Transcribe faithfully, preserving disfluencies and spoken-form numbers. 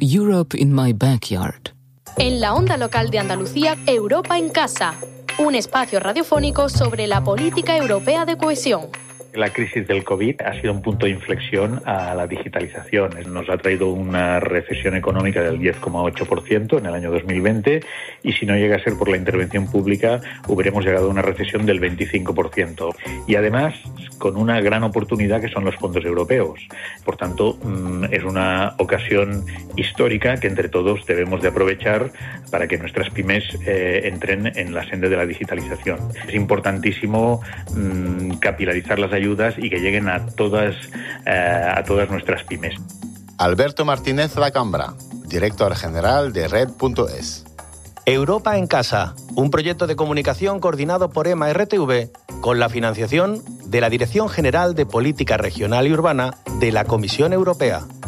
Europe in my backyard. En la onda local de Andalucía, Europa en casa. Un espacio radiofónico sobre la política europea de cohesión. La crisis del COVID ha sido un punto de inflexión a la digitalización. Nos ha traído una recesión económica del diez coma ocho por ciento en el año dos mil veinte y si no llega a ser por la intervención pública, hubiéramos llegado a una recesión del veinticinco por ciento. Y además, con una gran oportunidad que son los fondos europeos. Por tanto, es una ocasión histórica que entre todos debemos de aprovechar para que nuestras pymes eh, entren en la senda de la digitalización. Es importantísimo mmm, capilarizar las ayudas ayudas y que lleguen a todas, eh, a todas nuestras pymes. Alberto Martínez Lacambra, director general de Red punto es. Europa en casa, un proyecto de comunicación coordinado por EMA R T V con la financiación de la Dirección General de Política Regional y Urbana de la Comisión Europea.